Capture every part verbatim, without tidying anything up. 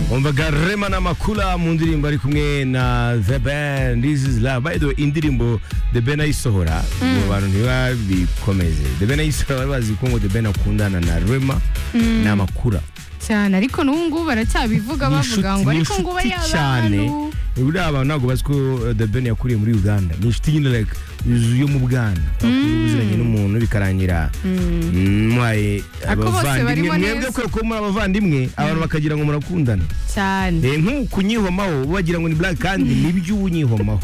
umvaga Rema na Makula mu ndirimbo ari kumwe na The Ben. This is love. By the way, indirimbo The Ben ayisohora mu bantu ntibabikomeze. The Ben ayisohora bazi ko ngo The Ben akundana na Rema na Makula cyane, ariko n'ubu baracyabivuga bavuga ngo ariko ngo bari abantu uri abantu ntabwo bazi ko The Ben yakuriye muri Uganda. Ni inshuti nyine like yo mu Bwana bakuziranye n'umuntu bikarangira mwaye abavandimwe mwebwe ko ko muri abavandimwe abantu bakagira ngo murakundana cyane. Eh nk'uko unyihomaho bagira ngo ni black kandi nibyo unyihomaho.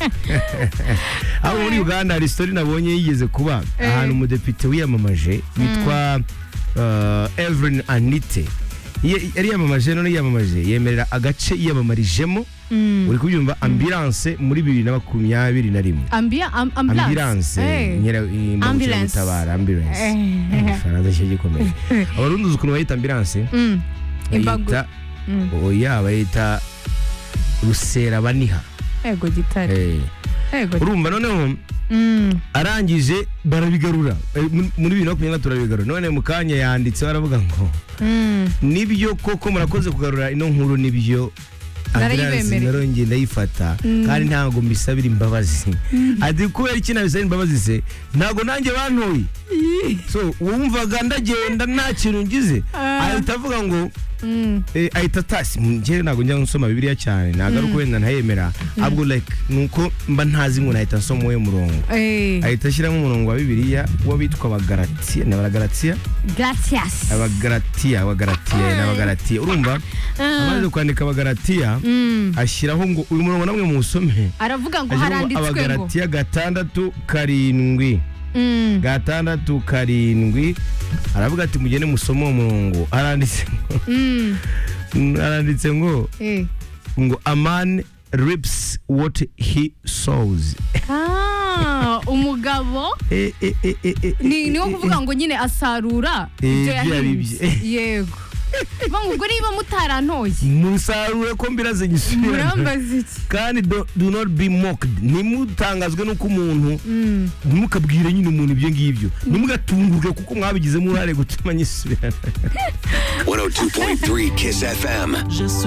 Aho muri Uganda hari story nabonye yigeze kuba ahantu umudepite wiyamamaje witwa Evelyn Anite yari yamamaje none yamamaje yemerera agace yiyamamarijemo uri kubyumva ambulance muri bibiri na makumyabiri na rimwe ambulance nyera ambulance tabara ambulance farada cyo gikomeye abarundi ukuntu bayita ambulance bayita oya bayita rusera baniha ego gitare ego urumva noneho arangije barabigarura muri bibiri na makumyabiri na turabigarura none mu kanya yanditse baravuga ngo nibyo koko murakoze kugarura ino nkuru nibyo narongeye ndayifata kandi ntago mbisabira imbabazi adi kubera iki nabisabira imbabazi se ntago nanjye bantoye so wumvaga ndagenda nta kintu ngize ahita avuga ngo eh ahita tasi njye ntago njya nsoma Bibiliya cyane nagaruko wenda ntayemera abwo like nuko mba ntazi ngo nahita nsoma uwo murongo ahita ashyiramo umurongo wa Bibiliya wo bitwa abagalatia n'abagalatia Galatias abagalatia abagalatia n'abagalatia urumva amaze kwandika abagalatia ashyiraho ngo uyu murongo namwe mu usome aravuga ngo haranditswe ngo abagalatia gatandatu karindwi gatandatu karindwi aravuga ati mugende musoma uwo murongo aranditse aranditse ngo ngo a man reaps what he sows. Ah, umugabo ni niwo kuvuga ngo nyine asarura ibyo yahinze. Yego bangu ubwo niba mutarantoye musarure ko mbiraze gisubira murambaza iki kandi do, do not be mocked nimutangazwe nuko umuntu ntimukabwire nyine umuntu ibyo ngibyo nimugatungurwe kuko mwabigizemo uruhare gutuma nyisubira one oh two point three Kiss F M.